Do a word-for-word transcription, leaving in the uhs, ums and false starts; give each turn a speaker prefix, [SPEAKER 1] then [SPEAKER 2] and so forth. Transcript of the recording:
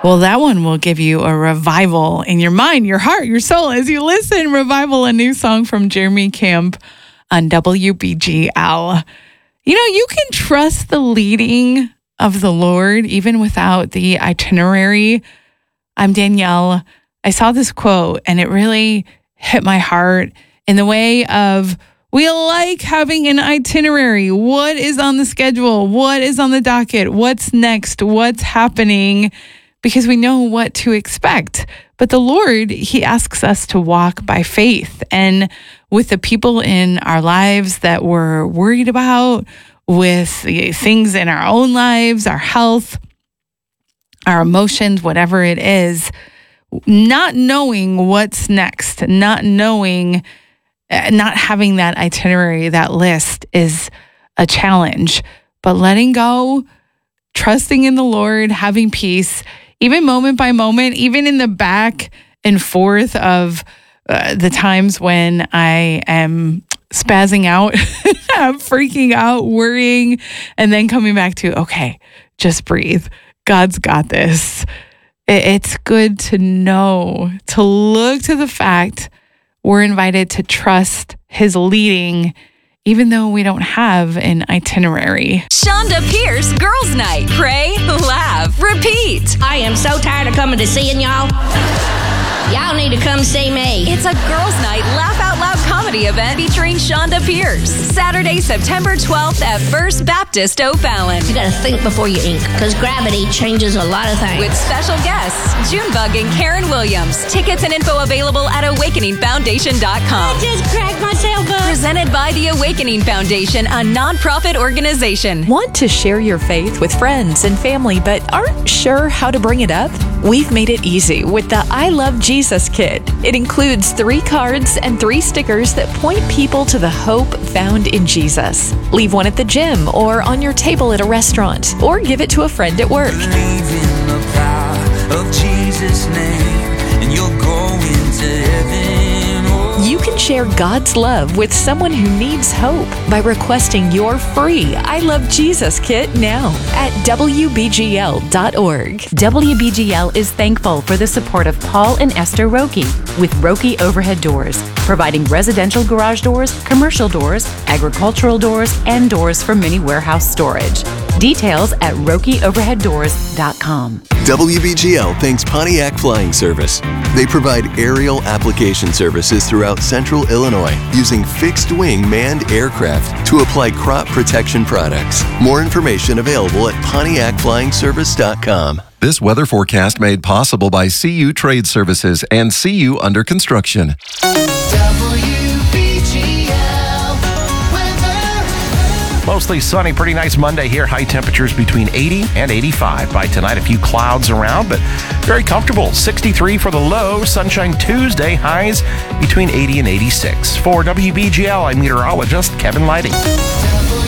[SPEAKER 1] Well, that one will give you a revival in your mind, your heart, your soul as you listen. Revival, a new song from Jeremy Camp on W B G L. You know, you can trust the leading of the Lord even without the itinerary. I'm Danielle. I saw this quote and it really hit my heart in the way of, we like having an itinerary. What is on the schedule? What is on the docket? What's next? What's happening? Because we know what to expect. But the Lord, he asks us to walk by faith. And with the people in our lives that we're worried about, with things in our own lives, our health, our emotions, whatever it is, not knowing what's next, not knowing, not having that itinerary, that list is a challenge. But letting go, trusting in the Lord, having peace, even moment by moment, even in the back and forth of uh, the times when I am spazzing out, I'm freaking out, worrying, and then coming back to, okay, just breathe. God's got this. It's good to know, to look to the fact we're invited to trust his leading, even though we don't have an itinerary.
[SPEAKER 2] Shonda Pierce Girls Night. Pray, laugh, repeat.
[SPEAKER 3] I am so tired of coming to seeing y'all. Y'all need to come see me.
[SPEAKER 2] It's a girls' night laugh out loud comedy event featuring Shonda Pierce. Saturday, September twelfth at First Baptist O'Fallon.
[SPEAKER 3] You gotta think before you ink, because gravity changes a lot of things.
[SPEAKER 2] With special guests, Junebug and Karen Williams. Tickets and info available at awakening foundation dot com.
[SPEAKER 3] I just cracked myself up.
[SPEAKER 2] Presented by the Awakening Foundation, a nonprofit organization.
[SPEAKER 4] Want to share your faith with friends and family, but aren't sure how to bring it up? We've made it easy with the I Love Jesus Kit. It includes three cards and three stickers that point people to the hope found in Jesus. Leave one at the gym or on your table at a restaurant, or give it to a friend at work.
[SPEAKER 5] Believe in the power of Jesus' name, and you'll go into heaven.
[SPEAKER 4] You can share God's love with someone who needs hope by requesting your free I Love Jesus Kit now at W B G L dot org.
[SPEAKER 6] W B G L is thankful for the support of Paul and Esther Roki with Roki Overhead Doors, providing residential garage doors, commercial doors, agricultural doors, and doors for mini warehouse storage. Details at Roki Overhead Doors dot com.
[SPEAKER 7] W B G L thanks Pontiac Flying Service. They provide aerial application services throughout central Illinois using fixed-wing manned aircraft to apply crop protection products. More information available at Pontiac Flying Service dot com.
[SPEAKER 8] This weather forecast made possible by C U Trade Services and C U Under Construction.
[SPEAKER 9] Mostly sunny, pretty nice Monday here. High temperatures between eighty and eighty-five. By tonight, a few clouds around, but very comfortable. sixty-three for the low. Sunshine Tuesday, highs between eighty and eighty-six. For W B G L, I'm meteorologist Kevin Lighting.